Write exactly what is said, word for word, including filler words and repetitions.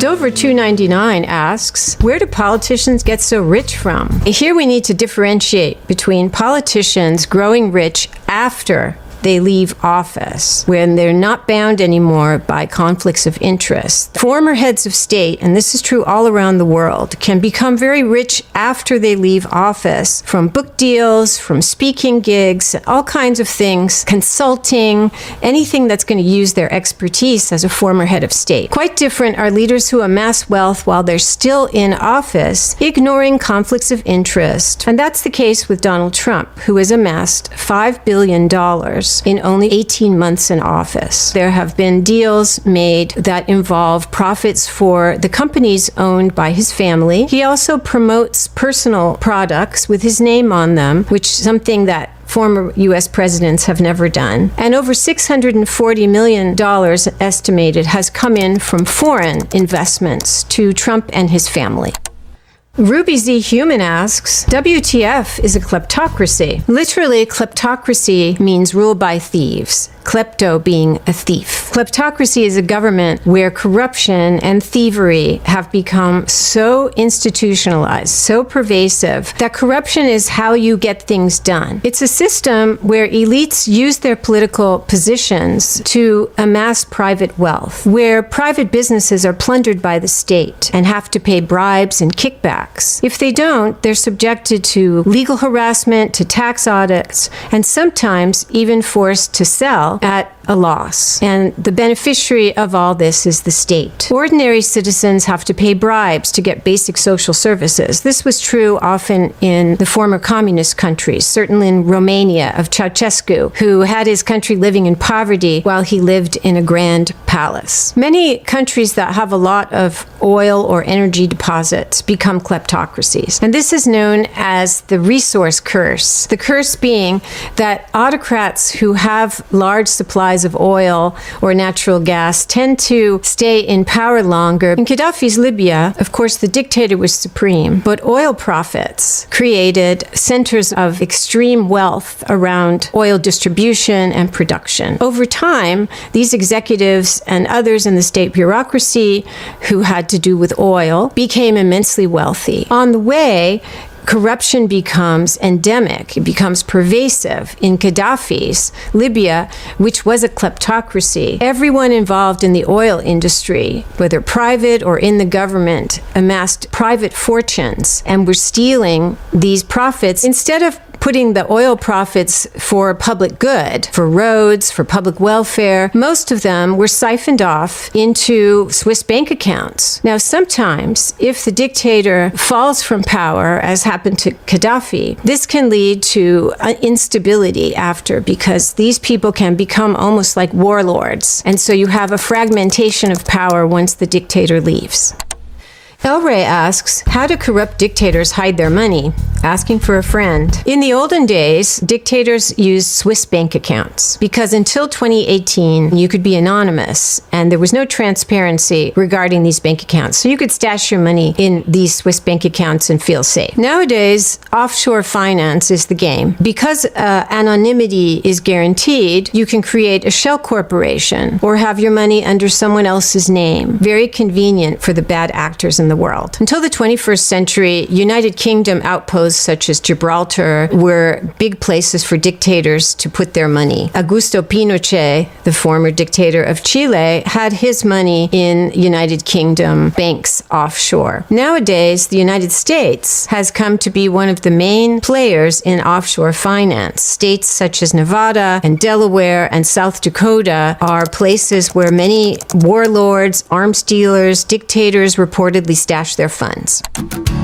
Dover two ninety-nine asks, where do politicians get so rich from? Here we need to differentiate between politicians growing rich after they leave office, when they're not bound anymore by conflicts of interest. Former heads of state, and this is true all around the world, can become very rich after they leave office from book deals, from speaking gigs, all kinds of things, consulting, anything that's going to use their expertise as a former head of state. Quite different are leaders who amass wealth while they're still in office, ignoring conflicts of interest. And that's the case with Donald Trump, who has amassed five billion dollars in only eighteen months in office. There have been deals made that involve profits for the companies owned by his family. He also promotes personal products with his name on them, which is something that former U S presidents have never done. And over six hundred forty million dollars estimated has come in from foreign investments to Trump and his family. Ruby Z Human asks, W T F is a kleptocracy. Literally, kleptocracy means rule by thieves. Klepto being a thief. Kleptocracy is a government where corruption and thievery have become so institutionalized, so pervasive, that corruption is how you get things done. It's a system where elites use their political positions to amass private wealth, where private businesses are plundered by the state and have to pay bribes and kickbacks. If they don't, they're subjected to legal harassment, to tax audits, and sometimes even forced to sell at a loss. And the beneficiary of all this is the state. Ordinary citizens have to pay bribes to get basic social services. This was true often in the former communist countries, certainly in Romania of Ceausescu, who had his country living in poverty while he lived in a grand palace. Many countries that have a lot of oil or energy deposits become kleptocracies. And this is known as the resource curse. The curse being that autocrats who have large supplies of oil or natural gas tend to stay in power longer. In Gaddafi's Libya, of course, the dictator was supreme, but oil profits created centers of extreme wealth around oil distribution and production. Over time, these executives and others in the state bureaucracy who had to do with oil became immensely wealthy. On the way, corruption becomes endemic, it becomes pervasive. In Gaddafi's Libya, which was a kleptocracy, everyone involved in the oil industry, whether private or in the government, amassed private fortunes and were stealing these profits instead of putting the oil profits for public good, for roads, for public welfare. Most of them were siphoned off into Swiss bank accounts. Now, sometimes, if the dictator falls from power, as happened to Gaddafi, this can lead to instability after, because these people can become almost like warlords. And so you have a fragmentation of power once the dictator leaves. El Rey asks, how do corrupt dictators hide their money? Asking for a friend. In the olden days, dictators used Swiss bank accounts because until twenty eighteen, you could be anonymous and there was no transparency regarding these bank accounts. So you could stash your money in these Swiss bank accounts and feel safe. Nowadays, offshore finance is the game. Because uh, anonymity is guaranteed, you can create a shell corporation or have your money under someone else's name. Very convenient for the bad actors in the world. Until the twenty-first century, United Kingdom outposts such as Gibraltar were big places for dictators to put their money. Augusto Pinochet, the former dictator of Chile, had his money in United Kingdom banks offshore. Nowadays, the United States has come to be one of the main players in offshore finance. States such as Nevada and Delaware and South Dakota are places where many warlords, arms dealers, dictators reportedly stash their funds.